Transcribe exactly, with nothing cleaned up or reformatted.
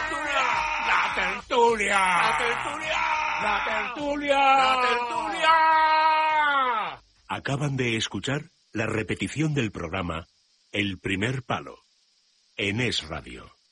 La tertulia. La tertulia. La tertulia. La tertulia. Acaban de escuchar la repetición del programa El Primer Palo en Es Radio.